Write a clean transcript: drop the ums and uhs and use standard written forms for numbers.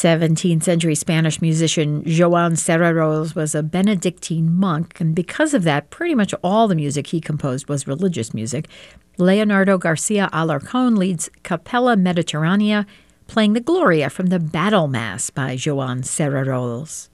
17th century Spanish musician Joan Serrarols was a Benedictine monk, and because of that, pretty much all the music he composed was religious music. Leonardo Garcia Alarcón leads Capella Mediterranea, playing the Gloria from the Battle Mass by Joan Serrarols.